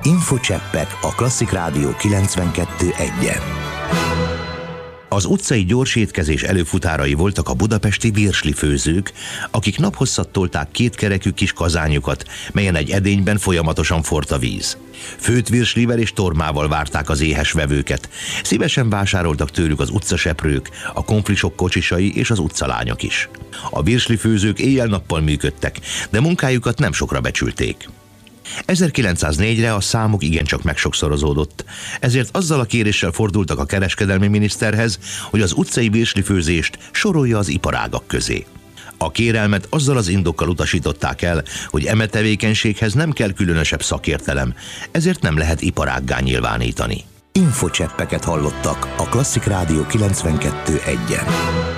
Infocseppek a Klasszik Rádió 92.1-en. Az utcai gyorsétkezés előfutárai voltak a budapesti virslifőzők, akik naphosszat tolták kétkerekű kis kazányukat, melyen egy edényben folyamatosan forrt a víz. Főtt virslivel és tormával várták az éhes vevőket. Szívesen vásároltak tőlük az utcaseprők, a konflisok kocsisai és az utcalányok is. A virslifőzők éjjel-nappal működtek, de munkájukat nem sokra becsülték. 1904-re a számuk igencsak megsokszorozódott, ezért azzal a kéréssel fordultak a kereskedelmi miniszterhez, hogy az utcai virslifőzést sorolja az iparágak közé. A kérelmet azzal az indokkal utasították el, hogy eme tevékenységhez nem kell különösebb szakértelem, ezért nem lehet iparággá nyilvánítani. Infocseppeket hallottak a Klasszik Rádió 92.1-en.